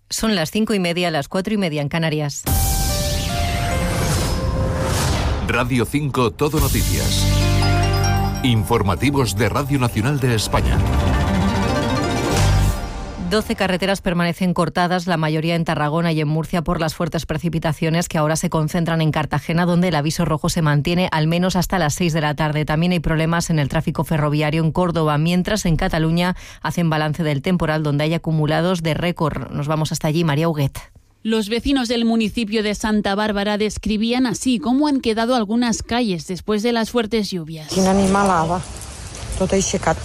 Son las 5:30, las 4:30 en Canarias. Radio 5 Todo Noticias. Informativos de Radio Nacional de España. 12 carreteras permanecen cortadas, la mayoría en Tarragona y en Murcia, por las fuertes precipitaciones que ahora se concentran en Cartagena, donde el aviso rojo se mantiene al menos hasta las 6 de la tarde. También hay problemas en el tráfico ferroviario en Córdoba, mientras en Cataluña hacen balance del temporal, donde hay acumulados de récord. Nos vamos hasta allí, María Huguet. Los vecinos del municipio de Santa Bárbara describían así cómo han quedado algunas calles después de las fuertes lluvias. Quina animalada, tot aixecat,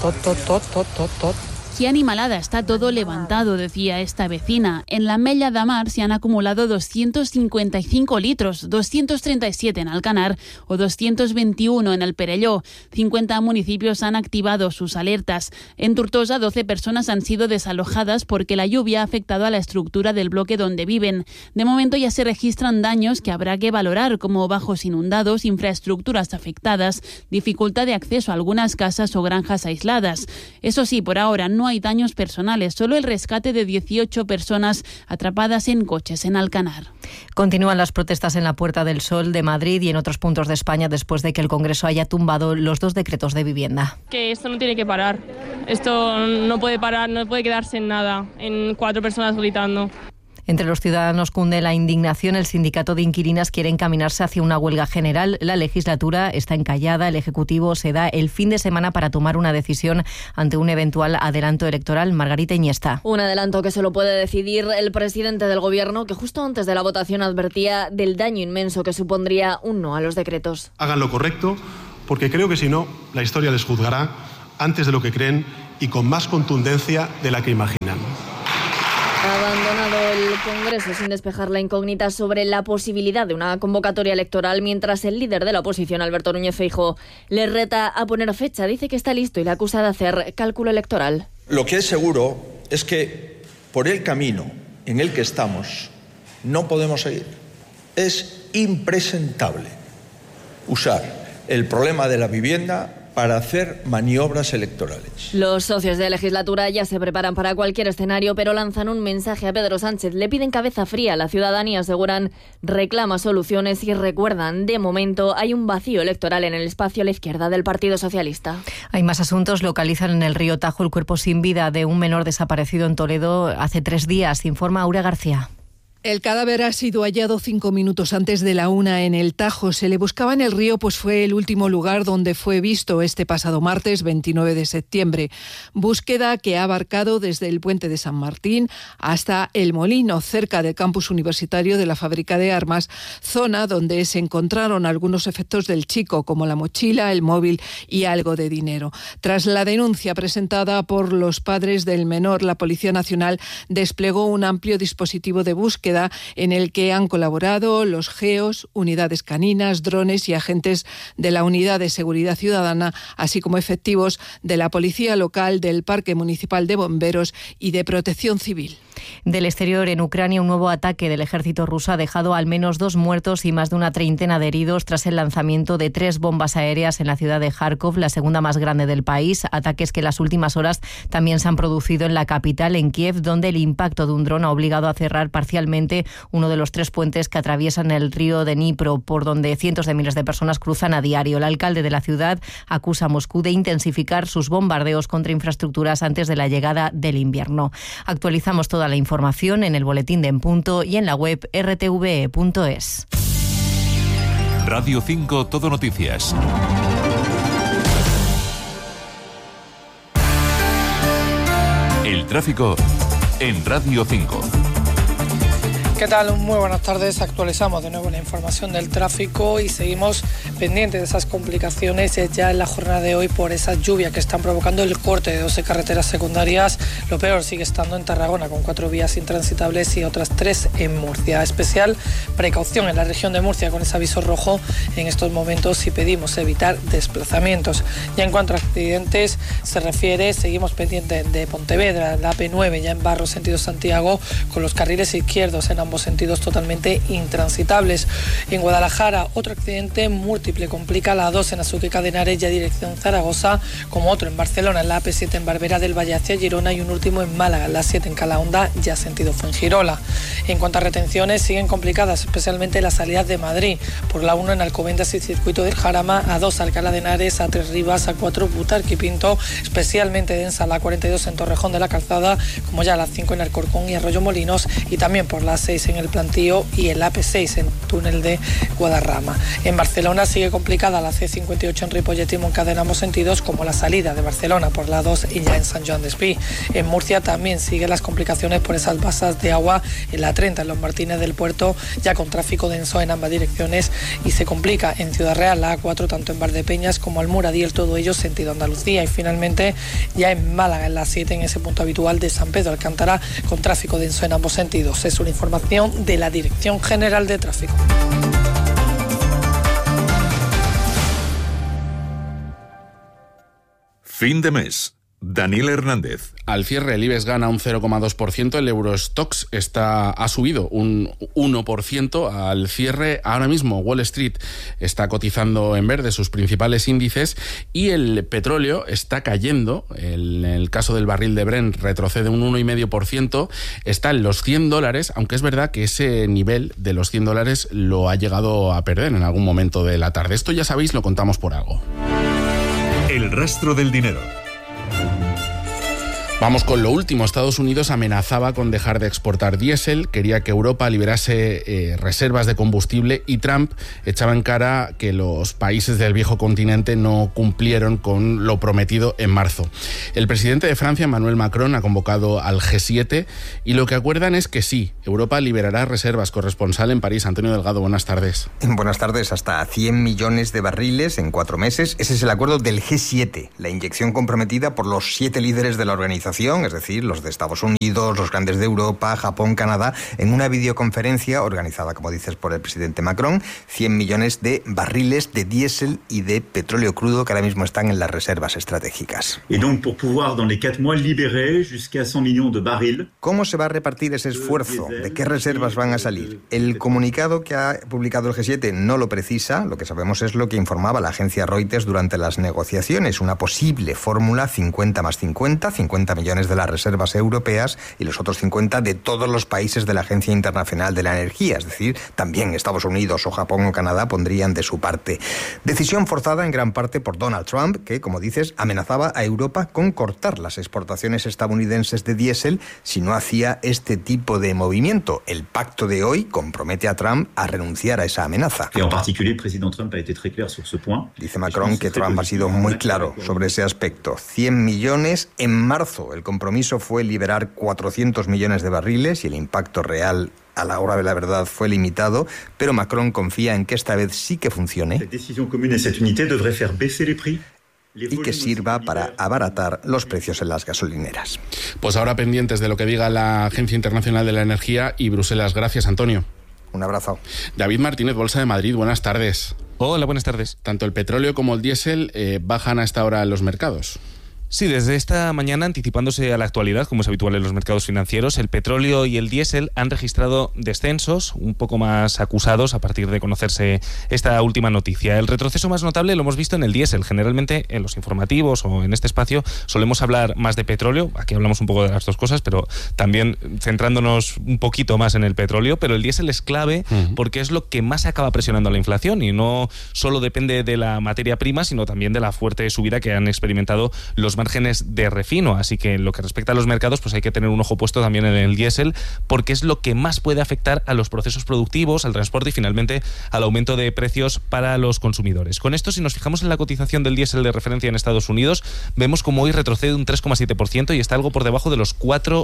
tot. Qué animalada, está todo levantado, decía esta vecina. En la Mella de Mar se han acumulado 255 litros, 237 en Alcanar o 221 en el Perelló. 50 municipios han activado sus alertas. En Tortosa, 12 personas han sido desalojadas porque la lluvia ha afectado a la estructura del bloque donde viven. De momento ya se registran daños que habrá que valorar, como bajos inundados, infraestructuras afectadas, dificultad de acceso a algunas casas o granjas aisladas. Eso sí, por ahora no hay daños personales, solo el rescate de 18 personas atrapadas en coches en Alcanar. Continúan las protestas en la Puerta del Sol de Madrid y en otros puntos de España después de que el Congreso haya tumbado los 2 decretos de vivienda. Que esto no tiene que parar, esto no puede parar, no puede quedarse en nada, en 4 personas gritando. Entre los ciudadanos cunde la indignación. El sindicato de inquilinas quiere encaminarse hacia una huelga general. La legislatura está encallada. El Ejecutivo se da el fin de semana para tomar una decisión ante un eventual adelanto electoral. Margarita Iniesta. Un adelanto que solo puede decidir el presidente del Gobierno, que justo antes de la votación advertía del daño inmenso que supondría un no a los decretos. Hagan lo correcto, porque creo que si no, la historia les juzgará antes de lo que creen y con más contundencia de la que imaginan. Ha abandonado el Congreso sin despejar la incógnita sobre la posibilidad de una convocatoria electoral, mientras el líder de la oposición, Alberto Núñez Feijóo, le reta a poner fecha. Dice que está listo y le acusa de hacer cálculo electoral. Lo que es seguro es que por el camino en el que estamos no podemos seguir. Es impresentable usar el problema de la vivienda para hacer maniobras electorales. Los socios de legislatura ya se preparan para cualquier escenario, pero lanzan un mensaje a Pedro Sánchez. Le piden cabeza fría. La ciudadanía, aseguran, reclama soluciones y recuerdan, de momento hay un vacío electoral en el espacio a la izquierda del Partido Socialista. Hay más asuntos. Localizan en el río Tajo el cuerpo sin vida de un menor desaparecido en Toledo hace 3 días, informa Aura García. El cadáver ha sido hallado 5 minutos antes de la 1 en el Tajo. Se le buscaba en el río, pues fue el último lugar donde fue visto este pasado martes 29 de septiembre. Búsqueda que ha abarcado desde el puente de San Martín hasta El Molino, cerca del campus universitario de la fábrica de armas, zona donde se encontraron algunos efectos del chico, como la mochila, el móvil y algo de dinero. Tras la denuncia presentada por los padres del menor, la Policía Nacional desplegó un amplio dispositivo de búsqueda en el que han colaborado los GEOs, unidades caninas, drones y agentes de la Unidad de Seguridad Ciudadana, así como efectivos de la Policía Local, del Parque Municipal de Bomberos y de Protección Civil. Del exterior, en Ucrania, un nuevo ataque del ejército ruso ha dejado al menos 2 muertos y más de una treintena de heridos tras el lanzamiento de 3 bombas aéreas en la ciudad de Kharkov, la segunda más grande del país. Ataques que en las últimas horas también se han producido en la capital, en Kiev, donde el impacto de un dron ha obligado a cerrar parcialmente uno de los 3 puentes que atraviesan el río de Dnipro, por donde cientos de miles de personas cruzan a diario. El alcalde de la ciudad acusa a Moscú de intensificar sus bombardeos contra infraestructuras antes de la llegada del invierno. Actualizamos toda la información en el boletín de En Punto y en la web rtve.es. Radio 5 Todo Noticias. El tráfico en Radio 5. ¿Qué tal? Muy buenas tardes. Actualizamos de nuevo la información del tráfico y seguimos pendientes de esas complicaciones ya en la jornada de hoy por esas lluvias que están provocando el corte de 12 carreteras secundarias. Lo peor sigue estando en Tarragona, con 4 vías intransitables y otras 3 en Murcia. Especial precaución en la región de Murcia con ese aviso rojo en estos momentos y pedimos evitar desplazamientos. Ya en cuanto a accidentes se refiere, seguimos pendientes de Pontevedra, la AP9 ya en Barro sentido Santiago, con los carriles izquierdos en ambos ambos sentidos totalmente intransitables. En Guadalajara, otro accidente múltiple complica la A2 en Azuqueca de Henares ya dirección Zaragoza, como otro en Barcelona, en la AP7 en Barbera del Valle hacia Girona y un último en Málaga, en la 7 en Calahonda, ya sentido Fuengirola. En cuanto a retenciones, siguen complicadas, especialmente las salidas de Madrid, por la 1 en Alcobendas y Circuito del Jarama, A2 Alcalá de Henares, A3 Rivas, A4 Butarque y Pinto, especialmente densa la 42 en Torrejón de la Calzada, como ya la 5 en Alcorcón y Arroyo Molinos, y también por la 6 en El Plantío y el AP6 en Túnel de Guadarrama. En Barcelona sigue complicada la C58 en Ripollet y Montcada en ambos sentidos, como la salida de Barcelona por la 2 y ya en Sant Joan d'Espí. En Murcia también siguen las complicaciones por esas basas de agua en la 30 en Los Martínez del Puerto, ya con tráfico denso en ambas direcciones, y se complica en Ciudad Real la A4 tanto en Valdepeñas como Almoradí, todo ello sentido Andalucía, y finalmente ya en Málaga en la 7 en ese punto habitual de San Pedro Alcántara con tráfico denso en ambos sentidos. Es una información de la Dirección General de Tráfico. Fin de mes. Daniel Hernández. Al cierre, el IBEX gana un 0,2%, el Eurostoxx ha subido un 1% al cierre. Ahora mismo Wall Street está cotizando en verde sus principales índices y el petróleo está cayendo. En el caso del barril de Brent retrocede un 1,5%, está en los $100, aunque es verdad que ese nivel de los $100 lo ha llegado a perder en algún momento de la tarde. Esto ya sabéis, lo contamos por algo. El rastro del dinero. Vamos con lo último. Estados Unidos amenazaba con dejar de exportar diésel, quería que Europa liberase reservas de combustible y Trump echaba en cara que los países del viejo continente no cumplieron con lo prometido en marzo. El presidente de Francia, Emmanuel Macron, ha convocado al G7 y lo que acuerdan es que sí, Europa liberará reservas. Corresponsal en París, Antonio Delgado, buenas tardes. Buenas tardes. Hasta 100 millones de barriles en 4 meses. Ese es el acuerdo del G7, la inyección comprometida por los 7 líderes de la organización, es decir, los de Estados Unidos, los grandes de Europa, Japón, Canadá, en una videoconferencia organizada, como dices, por el presidente Macron. 100 millones de barriles de diésel y de petróleo crudo que ahora mismo están en las reservas estratégicas. Y donc, pour pouvoir, dans les 4 mois, libérer jusqu'à 100 millions de barriles. ¿Cómo se va a repartir ese esfuerzo? ¿De qué reservas van a salir? El comunicado que ha publicado el G7 no lo precisa. Lo que sabemos es lo que informaba la agencia Reuters durante las negociaciones. Una posible fórmula 50 más 50, 50 millones de las reservas europeas y los otros 50 de todos los países de la Agencia Internacional de la Energía, es decir, también Estados Unidos o Japón o Canadá pondrían de su parte. Decisión forzada en gran parte por Donald Trump, que, como dices, amenazaba a Europa con cortar las exportaciones estadounidenses de diésel si no hacía este tipo de movimiento. El pacto de hoy compromete a Trump a renunciar a esa amenaza. Dice Macron que Trump ha sido muy claro sobre ese aspecto. 100 millones en marzo. El compromiso fue liberar 400 millones de barriles y el impacto real a la hora de la verdad fue limitado, pero Macron confía en que esta vez sí que funcione y que sirva para abaratar los precios en las gasolineras. Pues ahora pendientes de lo que diga la Agencia Internacional de la Energía y Bruselas. Gracias, Antonio. Un abrazo. David Martínez, Bolsa de Madrid, buenas tardes. Hola, buenas tardes. Tanto el petróleo como el diésel bajan a esta hora en los mercados. Sí, desde esta mañana, anticipándose a la actualidad, como es habitual en los mercados financieros, el petróleo y el diésel han registrado descensos un poco más acusados a partir de conocerse esta última noticia. El retroceso más notable lo hemos visto en el diésel. Generalmente en los informativos o en este espacio solemos hablar más de petróleo. Aquí hablamos un poco de las dos cosas, pero también centrándonos un poquito más en el petróleo. Pero el diésel es clave porque es lo que más acaba presionando a la inflación y no solo depende de la materia prima, sino también de la fuerte subida que han experimentado los márgenes de refino, así que en lo que respecta a los mercados pues hay que tener un ojo puesto también en el diésel porque es lo que más puede afectar a los procesos productivos, al transporte y finalmente al aumento de precios para los consumidores. Con esto, si nos fijamos en la cotización del diésel de referencia en Estados Unidos, vemos como hoy retrocede un 3,7% y está algo por debajo de los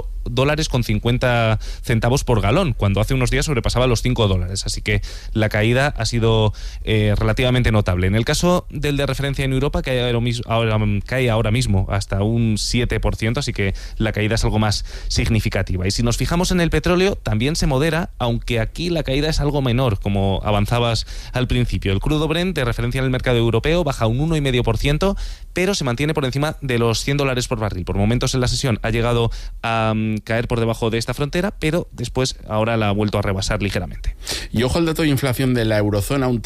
$4.50 por galón, cuando hace unos días sobrepasaba los $5, así que la caída ha sido relativamente notable. En el caso del de referencia en Europa, cae ahora mismo hasta un 7%, así que la caída es algo más significativa. Y si nos fijamos en el petróleo, también se modera, aunque aquí la caída es algo menor, como avanzabas al principio. El crudo Brent, de referencia en el mercado europeo, baja un 1,5%, pero se mantiene por encima de los $100 por barril. Por momentos en la sesión ha llegado a caer por debajo de esta frontera, pero después ahora la ha vuelto a rebasar ligeramente. Y ojo al dato de inflación de la eurozona, un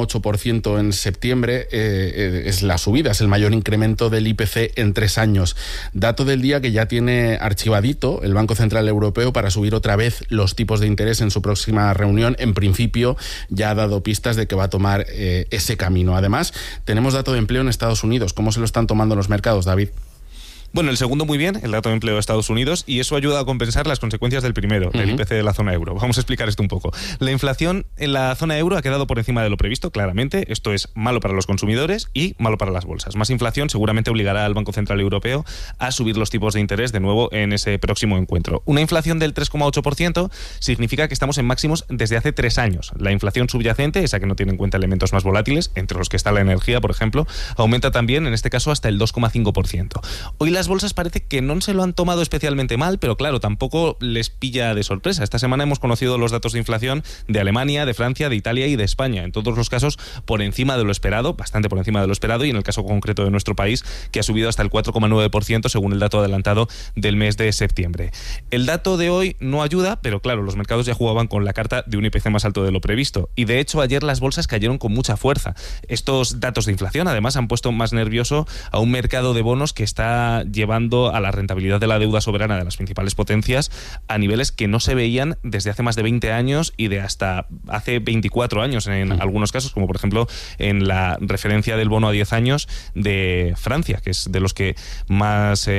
3,8% en septiembre, es la subida, es el mayor incremento del IPC en 3 años. Dato del día que ya tiene archivadito el Banco Central Europeo para subir otra vez los tipos de interés en su próxima reunión. En principio ya ha dado pistas de que va a tomar ese camino. Además, tenemos dato de empleo en Estados Unidos. ¿Cómo se lo están tomando los mercados, David? Bueno, el segundo muy bien, el dato de empleo de Estados Unidos, y eso ayuda a compensar las consecuencias del primero, del IPC de la zona euro. Vamos a explicar esto un poco. La inflación en la zona euro ha quedado por encima de lo previsto, claramente. Esto es malo para los consumidores y malo para las bolsas. Más inflación seguramente obligará al Banco Central Europeo a subir los tipos de interés de nuevo en ese próximo encuentro. Una inflación del 3,8% significa que estamos en máximos desde hace 3 años. La inflación subyacente, esa que no tiene en cuenta elementos más volátiles, entre los que está la energía, por ejemplo, aumenta también, en este caso, hasta el 2,5%. Hoy las bolsas parece que no se lo han tomado especialmente mal, pero claro, tampoco les pilla de sorpresa. Esta semana hemos conocido los datos de inflación de Alemania, de Francia, de Italia y de España. En todos los casos, por encima de lo esperado, bastante por encima de lo esperado, y en el caso concreto de nuestro país, que ha subido hasta el 4,9% según el dato adelantado del mes de septiembre. El dato de hoy no ayuda, pero claro, los mercados ya jugaban con la carta de un IPC más alto de lo previsto. Y de hecho, ayer las bolsas cayeron con mucha fuerza. Estos datos de inflación, además, han puesto más nervioso a un mercado de bonos que está llevando a la rentabilidad de la deuda soberana de las principales potencias a niveles que no se veían desde hace más de 20 años y de hasta hace 24 años en algunos casos, como por ejemplo en la referencia del bono a 10 años de Francia, que es de los que más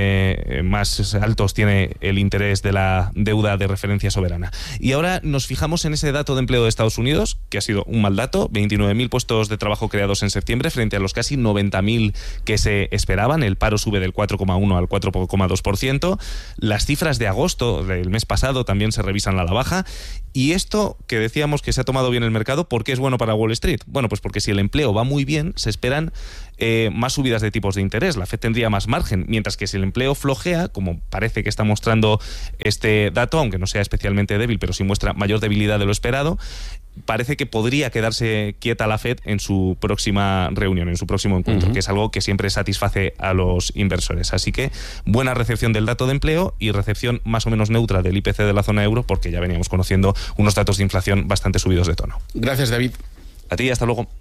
altos tiene el interés de la deuda de referencia soberana. Y ahora nos fijamos en ese dato de empleo de Estados Unidos, que ha sido un mal dato, 29.000 puestos de trabajo creados en septiembre frente a los casi 90.000 que se esperaban. El paro sube del 4,1 al 4,2%. Las cifras de agosto del mes pasado también se revisan a la baja. Y esto que decíamos que se ha tomado bien el mercado, ¿por qué es bueno para Wall Street? Bueno, pues porque si el empleo va muy bien, se esperan más subidas de tipos de interés. La FED tendría más margen, mientras que si el empleo flojea, como parece que está mostrando este dato, aunque no sea especialmente débil, pero sí muestra mayor debilidad de lo esperado, parece que podría quedarse quieta la FED en su próxima reunión, en su próximo encuentro, que es algo que siempre satisface a los inversores. Así que buena recepción del dato de empleo y recepción más o menos neutra del IPC de la zona euro, porque ya veníamos conociendo unos datos de inflación bastante subidos de tono. Gracias, David. A ti, hasta luego.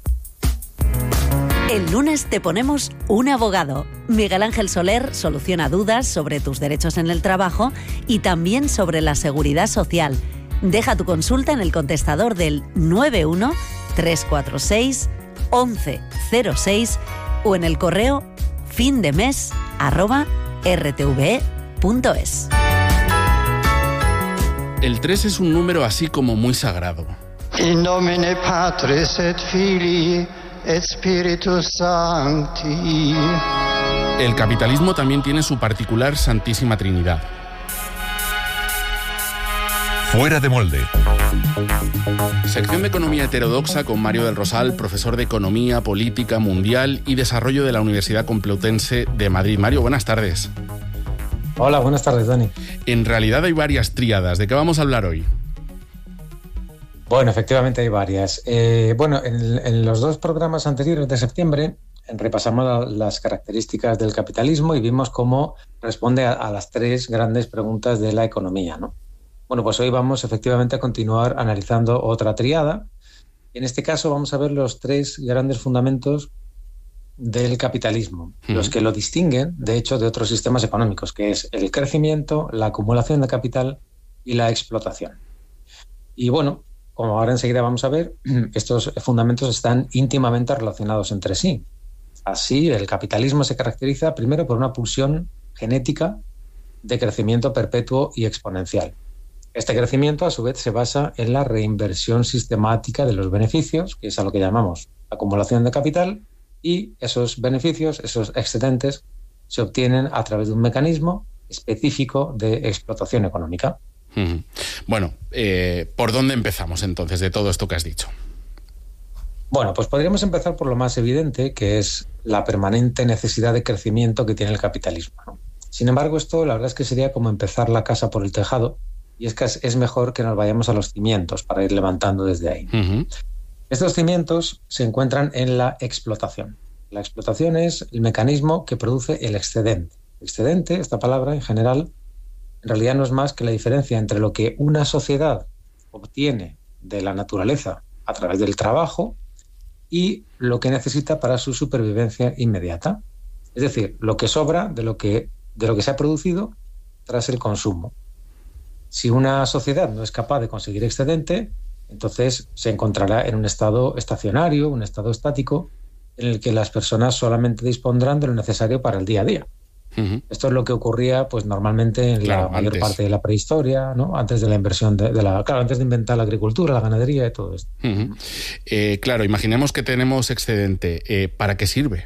El lunes te ponemos un abogado. Miguel Ángel Soler soluciona dudas sobre tus derechos en el trabajo y también sobre la seguridad social. Deja tu consulta en el contestador del 91 346 1106 o en el correo findemes@rtve.es. El 3 es un número así como muy sagrado. In nomine Patris et Filii et Spiritus Sancti. El capitalismo también tiene su particular Santísima Trinidad. Fuera de molde. Sección de Economía Heterodoxa con Mario del Rosal, profesor de Economía, Política Mundial y Desarrollo de la Universidad Complutense de Madrid. Mario, buenas tardes. Hola, buenas tardes, Dani. En realidad hay varias tríadas. ¿De qué vamos a hablar hoy? Bueno, efectivamente hay varias. En los 2 programas anteriores de septiembre repasamos las características del capitalismo y vimos cómo responde a las 3 grandes preguntas de la economía, ¿no? Bueno, pues hoy vamos efectivamente a continuar analizando otra tríada. En este caso vamos a ver los 3 grandes fundamentos del capitalismo, los que lo distinguen, de hecho, de otros sistemas económicos, que es el crecimiento, la acumulación de capital y la explotación. Y bueno, como ahora enseguida vamos a ver, estos fundamentos están íntimamente relacionados entre sí. Así, el capitalismo se caracteriza primero por una pulsión genética de crecimiento perpetuo y exponencial. Este crecimiento, a su vez, se basa en la reinversión sistemática de los beneficios, que es a lo que llamamos acumulación de capital, y esos beneficios, esos excedentes, se obtienen a través de un mecanismo específico de explotación económica. Bueno, ¿por dónde empezamos entonces de todo esto que has dicho? Bueno, pues podríamos empezar por lo más evidente, que es la permanente necesidad de crecimiento que tiene el capitalismo, ¿no? Sin embargo, esto la verdad es que sería como empezar la casa por el tejado, y es que es mejor que nos vayamos a los cimientos para ir levantando desde ahí. Uh-huh. Estos cimientos se encuentran en la explotación. La explotación es el mecanismo que produce el excedente. Excedente, esta palabra en general, en realidad no es más que la diferencia entre lo que una sociedad obtiene de la naturaleza a través del trabajo y lo que necesita para su supervivencia inmediata. Es decir, lo que sobra de lo que se ha producido tras el consumo. Si una sociedad no es capaz de conseguir excedente, entonces se encontrará en un estado estacionario, un estado estático, en el que las personas solamente dispondrán de lo necesario para el día a día. Uh-huh. Esto es lo que ocurría pues normalmente en la mayor parte de la prehistoria, ¿no? Antes de la inversión antes de inventar la agricultura, la ganadería y todo esto. Uh-huh. Claro, imaginemos que tenemos excedente. ¿Para qué sirve?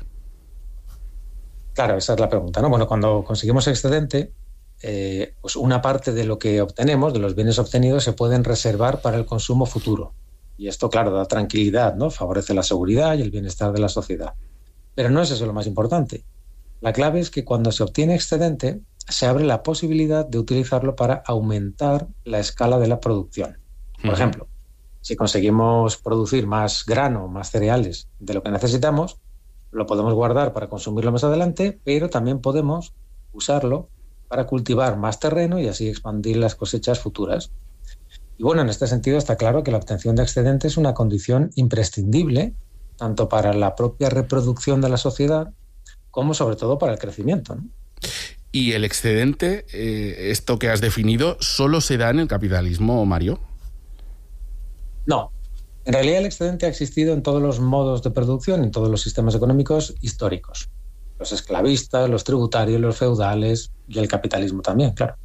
Claro, esa es la pregunta, ¿no? Bueno, cuando conseguimos excedente, pues una parte de lo que obtenemos, de los bienes obtenidos, se pueden reservar para el consumo futuro. Y esto, claro, da tranquilidad, ¿no? Favorece la seguridad y el bienestar de la sociedad. Pero no es eso lo más importante. La clave es que cuando se obtiene excedente, se abre la posibilidad de utilizarlo para aumentar la escala de la producción. Por ejemplo, si conseguimos producir más grano, más cereales de lo que necesitamos, lo podemos guardar para consumirlo más adelante, pero también podemos usarlo para cultivar más terreno y así expandir las cosechas futuras. Y bueno, en este sentido está claro que la obtención de excedente es una condición imprescindible tanto para la propia reproducción de la sociedad como sobre todo para el crecimiento, ¿no? ¿Y el excedente, esto que has definido, solo se da en el capitalismo, Mario? No. En realidad el excedente ha existido en todos los modos de producción, en todos los sistemas económicos históricos. Los esclavistas, los tributarios, los feudales y el capitalismo también, claro.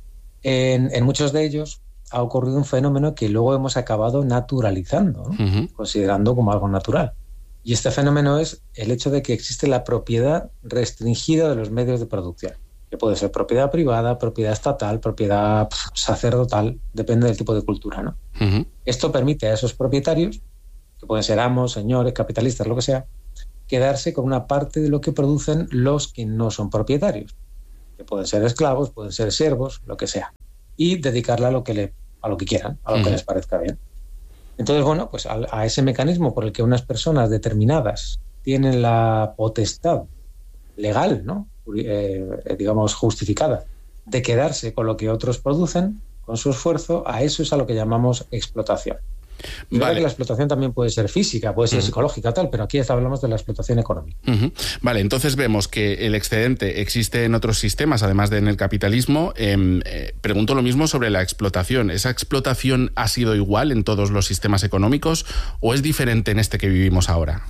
En muchos de ellos ha ocurrido un fenómeno que luego hemos acabado naturalizando, ¿no? Uh-huh. Considerando como algo natural. Y este fenómeno es el hecho de que existe la propiedad restringida de los medios de producción, que puede ser propiedad privada, propiedad estatal, propiedad sacerdotal, depende del tipo de cultura, ¿no? Uh-huh. Esto permite a esos propietarios, que pueden ser amos, señores, capitalistas, lo que sea, quedarse con una parte de lo que producen los que no son propietarios, que pueden ser esclavos, pueden ser siervos, lo que sea, y dedicarla a lo que quieran, a lo que les parezca bien. Entonces, bueno, pues a ese mecanismo por el que unas personas determinadas tienen la potestad legal, ¿no? Digamos, justificada, de quedarse con lo que otros producen, con su esfuerzo, a eso es a lo que llamamos explotación. Vale. Creo que la explotación también puede ser física, puede ser psicológica, tal, pero aquí hablamos de la explotación económica. Uh-huh. Vale, entonces vemos que el excedente existe en otros sistemas, además de en el capitalismo. Pregunto lo mismo sobre la explotación. ¿Esa explotación ha sido igual en todos los sistemas económicos o es diferente en este que vivimos ahora?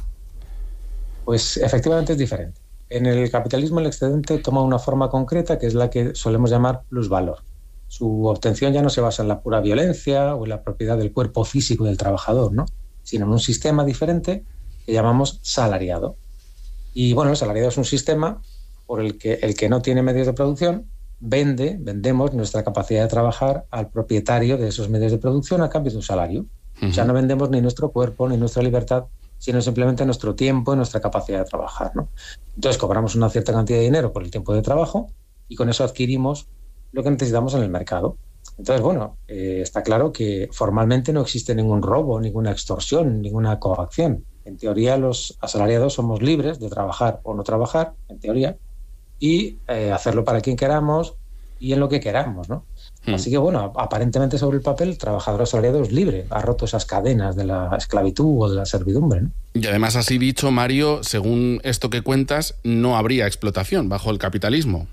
Pues efectivamente es diferente. En el capitalismo el excedente toma una forma concreta que es la que solemos llamar plusvalor. Su obtención ya no se basa en la pura violencia o en la propiedad del cuerpo físico del trabajador, ¿no? Sino en un sistema diferente que llamamos salariado. Y bueno, el salariado es un sistema por el que no tiene medios de producción vendemos nuestra capacidad de trabajar al propietario de esos medios de producción a cambio de un salario. Uh-huh. O sea, no vendemos ni nuestro cuerpo ni nuestra libertad, sino simplemente nuestro tiempo y nuestra capacidad de trabajar, ¿no? Entonces cobramos una cierta cantidad de dinero por el tiempo de trabajo y con eso adquirimos lo que necesitamos en el mercado. Entonces, bueno, está claro que formalmente no existe ningún robo, ninguna extorsión, ninguna coacción. En teoría, los asalariados somos libres de trabajar o no trabajar, en teoría, y hacerlo para quien queramos y en lo que queramos, ¿no? Así que, bueno, aparentemente sobre el papel, el trabajador asalariado es libre, ha roto esas cadenas de la esclavitud o de la servidumbre, ¿no? Y además, así dicho, Mario, según esto que cuentas, no habría explotación bajo el capitalismo.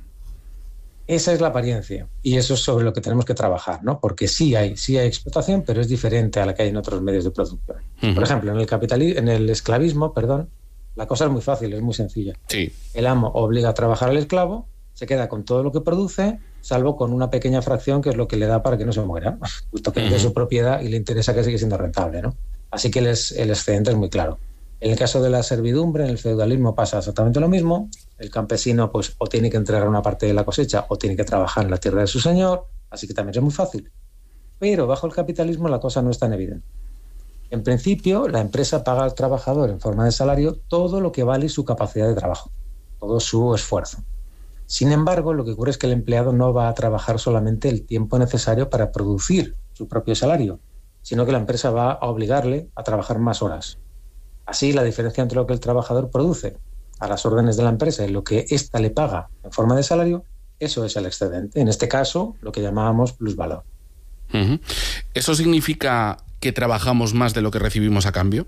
Esa es la apariencia y eso es sobre lo que tenemos que trabajar, ¿no? Porque sí hay explotación, pero es diferente a la que hay en otros medios de producción. Uh-huh. Por ejemplo, en el esclavismo, la cosa es muy fácil, es muy sencilla. Sí. El amo obliga a trabajar al esclavo, se queda con todo lo que produce, salvo con una pequeña fracción que es lo que le da para que no se muera, justo que es de su propiedad y le interesa que siga siendo rentable, ¿no? Así que el excedente es muy claro. En el caso de la servidumbre, en el feudalismo pasa exactamente lo mismo. El campesino pues o tiene que entregar una parte de la cosecha o tiene que trabajar en la tierra de su señor, así que también es muy fácil. Pero bajo el capitalismo la cosa no es tan evidente. En principio, la empresa paga al trabajador en forma de salario todo lo que vale su capacidad de trabajo, todo su esfuerzo. Sin embargo, lo que ocurre es que el empleado no va a trabajar solamente el tiempo necesario para producir su propio salario, sino que la empresa va a obligarle a trabajar más horas. Así, la diferencia entre lo que el trabajador produce a las órdenes de la empresa y lo que ésta le paga en forma de salario, eso es el excedente. En este caso, lo que llamábamos plusvalor. Uh-huh. ¿Eso significa que trabajamos más de lo que recibimos a cambio?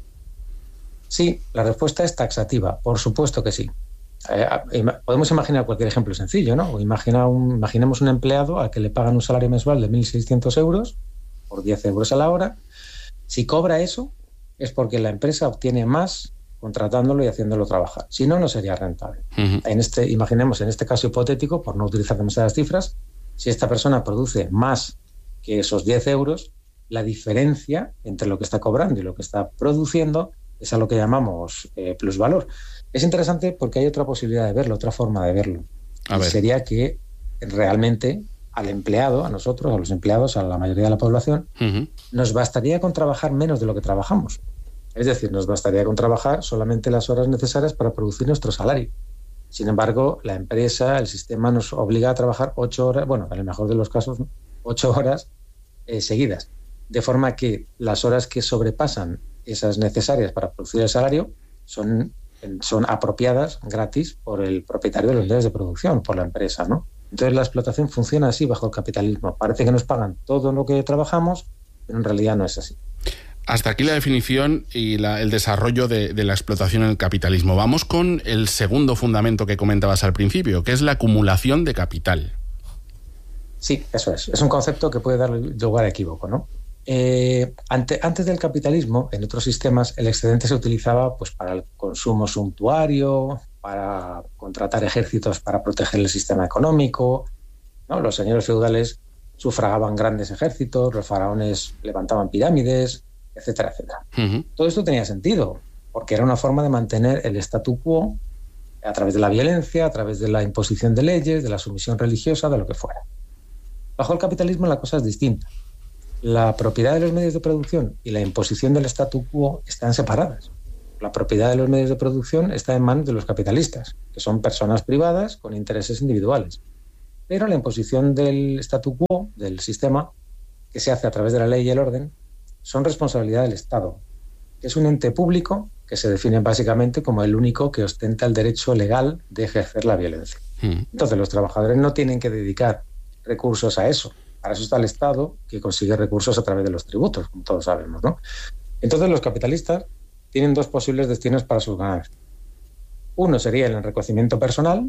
Sí, la respuesta es taxativa, por supuesto que sí. Podemos imaginar cualquier ejemplo sencillo, ¿no? Imaginemos un empleado al que le pagan un salario mensual de 1.600 euros por 10 euros a la hora. Si cobra eso, es porque la empresa obtiene más contratándolo y haciéndolo trabajar. Si no, no sería rentable. Uh-huh. Imaginemos en este caso hipotético, por no utilizar demasiadas cifras, si esta persona produce más que esos 10 euros, la diferencia entre lo que está cobrando y lo que está produciendo es a lo que llamamos plusvalor. Es interesante porque hay otra posibilidad de verlo, otra forma de verlo. Sería que realmente al empleado, a nosotros, a los empleados, a la mayoría de la población, uh-huh, nos bastaría con trabajar menos de lo que trabajamos. Es decir, nos bastaría con trabajar solamente las horas necesarias para producir nuestro salario. Sin embargo, la empresa, el sistema nos obliga a trabajar 8 horas, bueno, en el mejor de los casos, 8 horas seguidas. De forma que las horas que sobrepasan esas necesarias para producir el salario son apropiadas gratis por el propietario de los medios de producción, por la empresa, ¿no? Entonces la explotación funciona así bajo el capitalismo. Parece que nos pagan todo lo que trabajamos, pero en realidad no es así. Hasta aquí la definición y el desarrollo de la explotación en el capitalismo. Vamos con el segundo fundamento que comentabas al principio, que es la acumulación de capital. Sí, eso es. Es un concepto que puede dar lugar a equívoco, ¿no? Antes del capitalismo, en otros sistemas, el excedente se utilizaba pues para el consumo suntuario, para contratar ejércitos para proteger el sistema económico, ¿no? Los señores feudales sufragaban grandes ejércitos, los faraones levantaban pirámides, etcétera, etcétera. Uh-huh. Todo esto tenía sentido, porque era una forma de mantener el statu quo a través de la violencia, a través de la imposición de leyes, de la sumisión religiosa, de lo que fuera. Bajo el capitalismo la cosa es distinta. La propiedad de los medios de producción y la imposición del statu quo están separadas. La propiedad de los medios de producción está en manos de los capitalistas, que son personas privadas con intereses individuales. Pero la imposición del statu quo, del sistema, que se hace a través de la ley y el orden, son responsabilidad del Estado, que es un ente público que se define básicamente como el único que ostenta el derecho legal de ejercer la violencia. Entonces los trabajadores no tienen que dedicar recursos a eso. Para eso está el Estado, que consigue recursos a través de los tributos, como todos sabemos, ¿no? Entonces los capitalistas tienen dos posibles destinos para sus ganancias. Uno sería el enriquecimiento personal,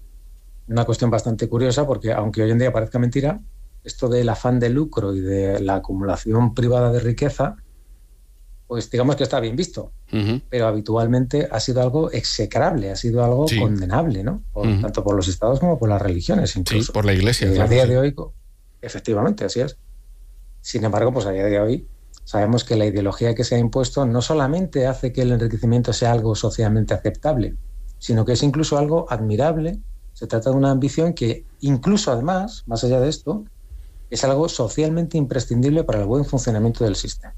una cuestión bastante curiosa porque, aunque hoy en día parezca mentira, esto del afán de lucro y de la acumulación privada de riqueza, pues digamos que está bien visto, uh-huh, pero habitualmente ha sido algo execrable, ha sido algo condenable, ¿no? Uh-huh. Tanto por los estados como por las religiones, incluso. Sí, por la Iglesia. A día de hoy, efectivamente, así es. Sin embargo, pues a día de hoy sabemos que la ideología que se ha impuesto no solamente hace que el enriquecimiento sea algo socialmente aceptable, sino que es incluso algo admirable. Se trata de una ambición que incluso además, más allá de esto, es algo socialmente imprescindible para el buen funcionamiento del sistema.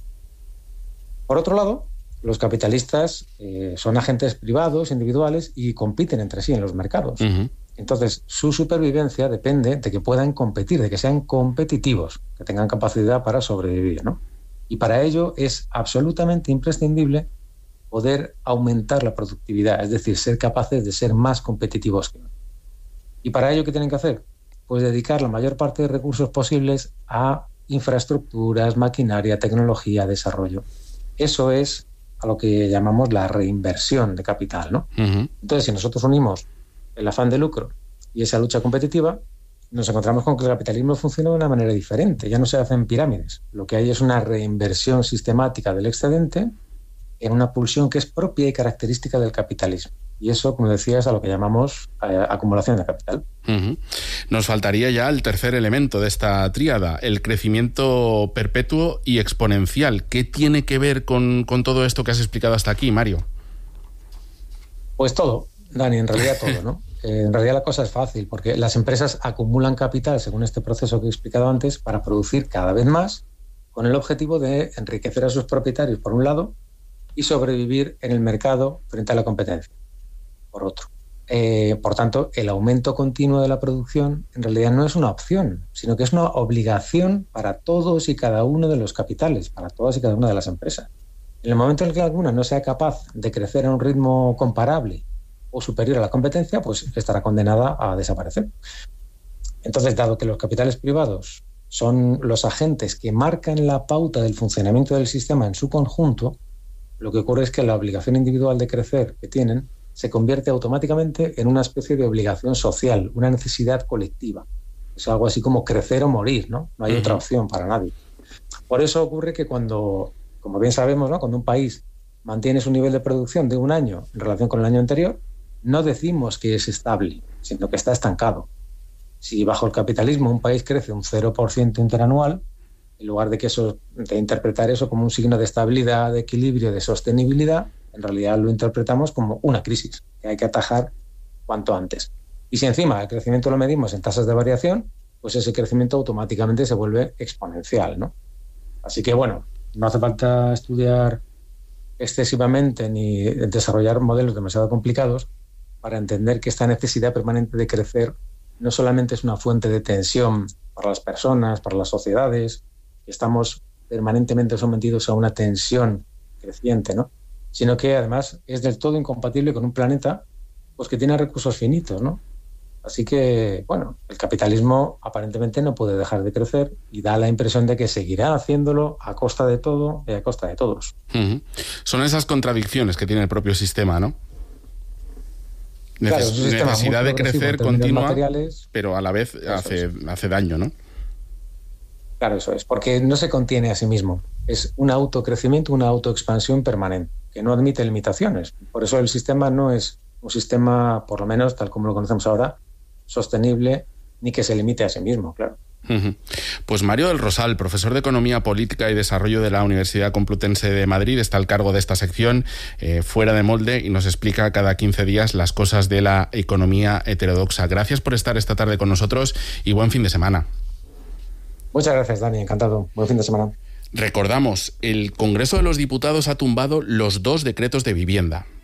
Por otro lado, los capitalistas son agentes privados, individuales, y compiten entre sí en los mercados. Uh-huh. Entonces, su supervivencia depende de que puedan competir, de que sean competitivos, que tengan capacidad para sobrevivir, ¿no? Y para ello es absolutamente imprescindible poder aumentar la productividad, es decir, ser capaces de ser más competitivos que otros. ¿Y para ello qué tienen que hacer? Pues dedicar la mayor parte de recursos posibles a infraestructuras, maquinaria, tecnología, desarrollo. Eso es a lo que llamamos la reinversión de capital, ¿no? Uh-huh. Entonces, si nosotros unimos el afán de lucro y esa lucha competitiva, nos encontramos con que el capitalismo funciona de una manera diferente. Ya no se hacen pirámides. Lo que hay es una reinversión sistemática del excedente en una pulsión que es propia y característica del capitalismo. Y eso, como decía, es a lo que llamamos acumulación de capital. Uh-huh. Nos faltaría ya el tercer elemento de esta tríada, el crecimiento perpetuo y exponencial. ¿Qué tiene que ver con todo esto que has explicado hasta aquí, Mario? Pues todo, Dani, en realidad todo, ¿no? En realidad la cosa es fácil, porque las empresas acumulan capital, según este proceso que he explicado antes, para producir cada vez más, con el objetivo de enriquecer a sus propietarios, por un lado, y sobrevivir en el mercado frente a la competencia, por otro. Por tanto, el aumento continuo de la producción en realidad no es una opción, sino que es una obligación para todos y cada uno de los capitales, para todas y cada una de las empresas. En el momento en que alguna no sea capaz de crecer a un ritmo comparable o superior a la competencia, pues estará condenada a desaparecer. Entonces, dado que los capitales privados son los agentes que marcan la pauta del funcionamiento del sistema en su conjunto, lo que ocurre es que la obligación individual de crecer que tienen se convierte automáticamente en una especie de obligación social, una necesidad colectiva. Es algo así como crecer o morir, ¿no? No hay otra opción para nadie. Por eso ocurre que cuando, como bien sabemos, ¿no?, cuando un país mantiene su nivel de producción de un año en relación con el año anterior, no decimos que es estable, sino que está estancado. Si bajo el capitalismo un país crece un 0% interanual, en lugar de interpretar eso como un signo de estabilidad, de equilibrio, de sostenibilidad, en realidad lo interpretamos como una crisis que hay que atajar cuanto antes. Y si encima el crecimiento lo medimos en tasas de variación, pues ese crecimiento automáticamente se vuelve exponencial, ¿no? Así que, bueno, no hace falta estudiar excesivamente ni desarrollar modelos demasiado complicados para entender que esta necesidad permanente de crecer no solamente es una fuente de tensión para las personas, para las sociedades, que estamos permanentemente sometidos a una tensión creciente, ¿no?, sino que además es del todo incompatible con un planeta pues que tiene recursos finitos, ¿no? Así que, bueno, el capitalismo aparentemente no puede dejar de crecer y da la impresión de que seguirá haciéndolo a costa de todo y a costa de todos. Son esas contradicciones que tiene el propio sistema, ¿no? Claro, necesidad de crecer continua, pero a la vez hace daño, ¿no? Claro, eso es, porque no se contiene a sí mismo. Es un autocrecimiento, una autoexpansión permanente, que no admite limitaciones. Por eso el sistema no es un sistema, por lo menos tal como lo conocemos ahora, sostenible, ni que se limite a sí mismo, claro. Pues Mario del Rosal, profesor de Economía Política y Desarrollo de la Universidad Complutense de Madrid, está al cargo de esta sección Fuera de Molde y nos explica cada 15 días las cosas de la economía heterodoxa. Gracias por estar esta tarde con nosotros y buen fin de semana. Muchas gracias, Dani, encantado. Buen fin de semana. Recordamos, el Congreso de los Diputados ha tumbado los 2 decretos de vivienda.